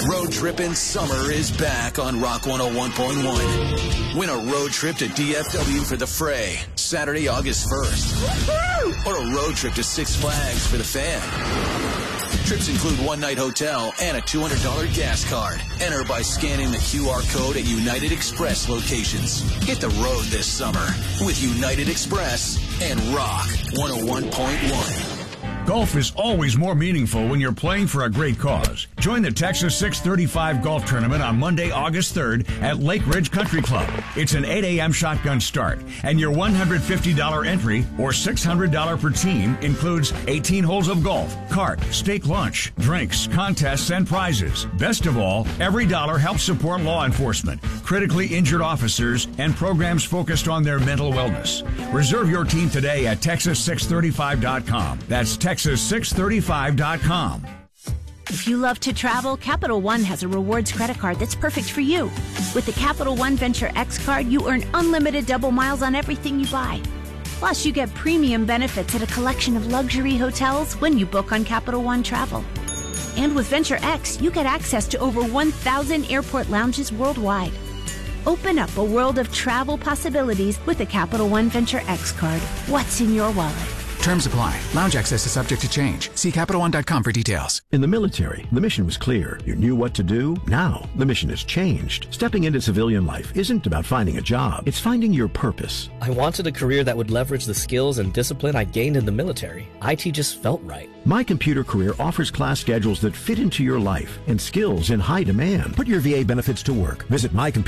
Road Trippin' Summer is back on Rock 101.1. Win a road trip to DFW for the Fray, Saturday, August 1st. Or a road trip to Six Flags for the fam. Trips include one-night hotel and a $200 gas card. Enter by scanning the QR code at United Express locations. Hit the road this summer with United Express and Rock 101.1. Golf is always more meaningful when you're playing for a great cause. Join the Texas 635 Golf Tournament on Monday, August 3rd at Lake Ridge Country Club. It's an 8 a.m. shotgun start, and your $150 entry or $600 per team includes 18 holes of golf, cart, steak lunch, drinks, contests, and prizes. Best of all, every dollar helps support law enforcement, critically injured officers, and programs focused on their mental wellness. Reserve your team today at Texas635.com. That's Texas635.com. If you love to travel, Capital One has a rewards credit card that's perfect for you. With the Capital One Venture X card, you earn unlimited double miles on everything you buy. Plus, you get premium benefits at a collection of luxury hotels when you book on Capital One Travel. And with Venture X, you get access to over 1,000 airport lounges worldwide. Open up a world of travel possibilities with the Capital One Venture X card. What's in your wallet? Terms apply. Lounge access is subject to change. See CapitalOne.com for details. In the military, the mission was clear. You knew what to do. Now, the mission has changed. Stepping into civilian life isn't about finding a job. It's finding your purpose. I wanted a career that would leverage the skills and discipline I gained in the military. IT just felt right. My Computer Career offers class schedules that fit into your life and skills in high demand. Put your VA benefits to work. Visit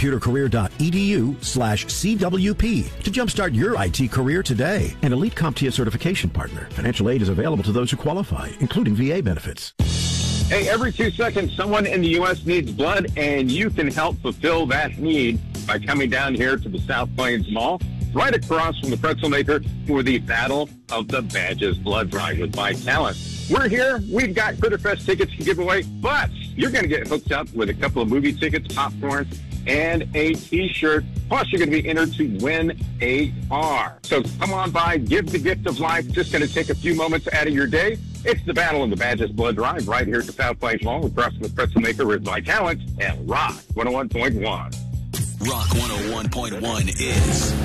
mycomputercareer.edu/CWP to jumpstart your IT career today. An Elite CompTIA certification partner. Financial aid is available to those who qualify, including VA benefits. Hey, every 2 seconds, someone in the U.S. needs blood, and you can help fulfill that need by coming down here to the South Plains Mall, right across from the Pretzel Maker, for the Battle of the Badges Blood Drive with My Talent. We're here. We've got Critterfest tickets to give away, but you're going to get hooked up with a couple of movie tickets, popcorn, and a T-shirt. Plus, you're going to be entered to win a car. So come on by, give the gift of life. Just going to take a few moments out of your day. It's the Battle of the Badges Blood Drive right here at the South Plains Mall across from the Pretzel Maker with My Talent and Rock 101.1. Rock 101.1 is